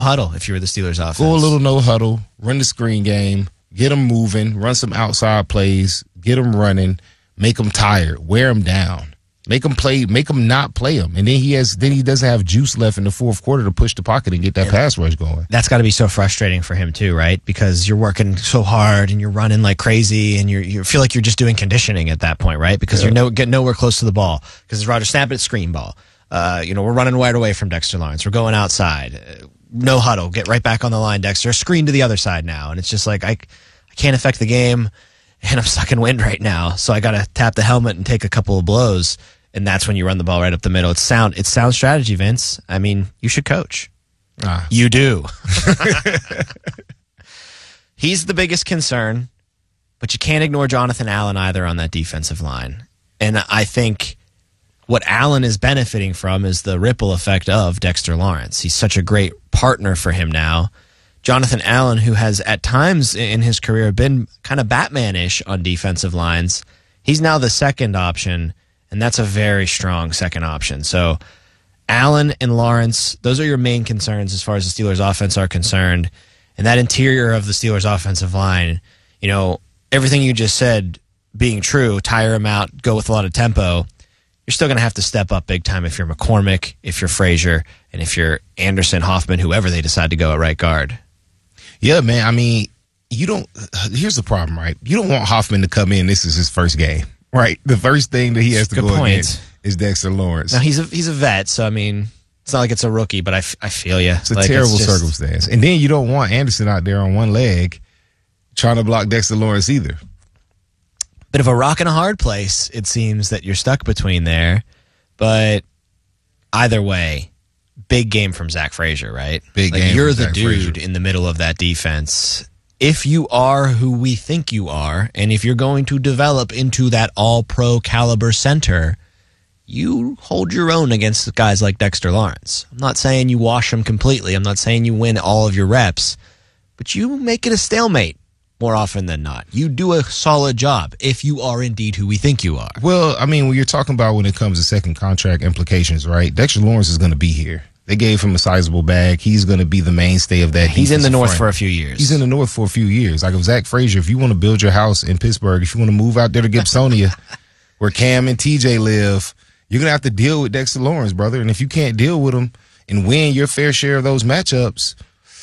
huddle if you were the Steelers offense. Go a little no huddle, run the screen game, get them moving, run some outside plays, get them running, make them tired, wear them down. Make him play. Make him not play him, and then he doesn't have juice left in the fourth quarter to push the pocket and get that pass rush going. That's got to be so frustrating for him too, right? Because you're working so hard and you're running like crazy, and you feel like you're just doing conditioning at that point, right? Because you're getting nowhere close to the ball. Because Roger, snap it, screen ball. We're running wide away from Dexter Lawrence. We're going outside. No huddle. Get right back on the line, Dexter. Screen to the other side now, and it's just like I can't affect the game. And I'm stuck in wind right now, so I got to tap the helmet and take a couple of blows, and that's when you run the ball right up the middle. It's sound strategy, Vince. I mean, you should coach. You do. He's the biggest concern, but you can't ignore Jonathan Allen either on that defensive line. And I think what Allen is benefiting from is the ripple effect of Dexter Lawrence. He's such a great partner for him now. Jonathan Allen, who has at times in his career been kind of Batman-ish on defensive lines, he's now the second option, and that's a very strong second option. So Allen and Lawrence, those are your main concerns as far as the Steelers' offense are concerned. And that interior of the Steelers' offensive line, everything you just said being true, tire him out, go with a lot of tempo, you're still going to have to step up big time if you're McCormick, if you're Frazier, and if you're Anderson, Hoffman, whoever they decide to go at right guard. Yeah, man. I mean, here's the problem, right? You don't want Hoffman to come in. This is his first game, right? The first thing that he has to go against is Dexter Lawrence. Now, he's a vet, so, I mean, it's not like it's a rookie, but I feel you. It's a terrible circumstance. And then you don't want Anderson out there on one leg trying to block Dexter Lawrence either. Bit of a rock and a hard place, it seems, that you're stuck between there. But either way, big game from Zach Frazier, right? Big game. You're the dude in the middle of that defense. If you are who we think you are, and if you're going to develop into that all-pro caliber center, you hold your own against guys like Dexter Lawrence. I'm not saying you wash him completely. I'm not saying you win all of your reps, but you make it a stalemate more often than not. You do a solid job if you are indeed who we think you are. Well, I mean, when you're talking about when it comes to second contract implications, right? Dexter Lawrence is going to be here. They gave him a sizable bag. He's going to be the mainstay of that. He's in the North for a few years. He's in the North for a few years. Like if Zach Frazier, if you want to build your house in Pittsburgh, if you want to move out there to Gibsonia, where Cam and TJ live, you're going to have to deal with Dexter Lawrence, brother. And if you can't deal with him and win your fair share of those matchups,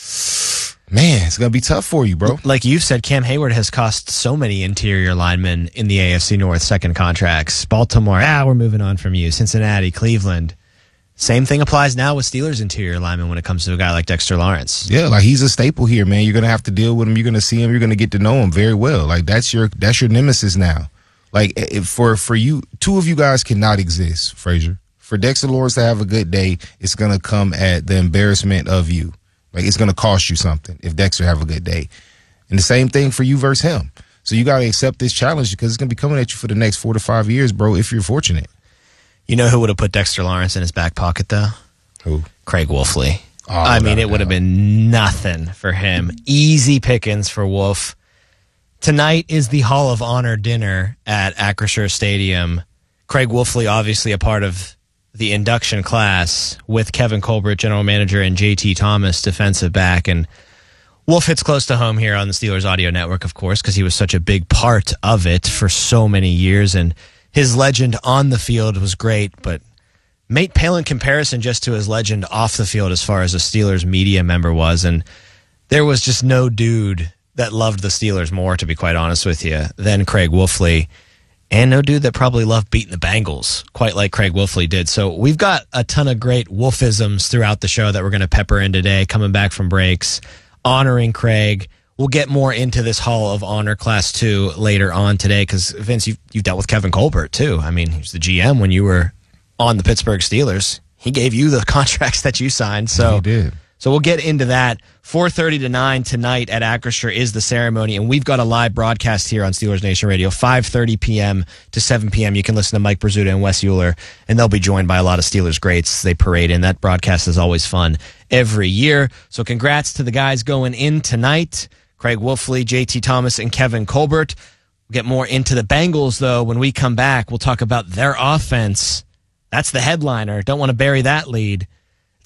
man, it's going to be tough for you, bro. Like you've said, Cam Hayward has cost so many interior linemen in the AFC North second contracts. Baltimore, we're moving on from you. Cincinnati, Cleveland. Same thing applies now with Steelers interior linemen when it comes to a guy like Dexter Lawrence. Yeah, like he's a staple here, man. You're going to have to deal with him. You're going to see him. You're going to get to know him very well. Like that's your nemesis now. Like for you, two of you guys cannot exist, Frazier. For Dexter Lawrence to have a good day, it's going to come at the embarrassment of you. Like it's going to cost you something if Dexter have a good day. And the same thing for you versus him. So you got to accept this challenge because it's going to be coming at you for the next 4 to 5 years, bro, if you're fortunate. You know who would have put Dexter Lawrence in his back pocket, though? Who? Craig Wolfley. Oh, I mean, it would have been nothing for him. Easy pickings for Wolf. Tonight is the Hall of Honor dinner at Acrisure Stadium. Craig Wolfley, obviously a part of the induction class with Kevin Colbert, general manager, and JT Thomas, defensive back. And Wolf hits close to home here on the Steelers Audio Network, of course, because he was such a big part of it for so many years. And his legend on the field was great, but mate pale in comparison just to his legend off the field as far as a Steelers media member was. And there was just no dude that loved the Steelers more, to be quite honest with you, than Craig Wolfley. And no dude that probably loved beating the Bengals quite like Craig Wolfley did. So we've got a ton of great Wolfisms throughout the show that we're going to pepper in today, coming back from breaks, honoring Craig. We'll get more into this Hall of Honor Class 2 later on today because, Vince, you've dealt with Kevin Colbert, too. I mean, he was the GM when you were on the Pittsburgh Steelers. He gave you the contracts that you signed. So he did. So we'll get into that. 4:30 to 9 tonight at Acrisure is the ceremony, and we've got a live broadcast here on Steelers Nation Radio, 5:30 p.m. to 7 p.m. You can listen to Mike Brazuta and Wes Euler, and they'll be joined by a lot of Steelers greats they parade in. That broadcast is always fun every year. So congrats to the guys going in tonight, Craig Wolfley, JT Thomas, and Kevin Colbert. We'll get more into the Bengals, though. When we come back, we'll talk about their offense. That's the headliner. Don't want to bury that lead.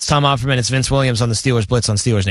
It's Tom Opperman. It's Vince Williams on the Steelers Blitz on Steelers Nation.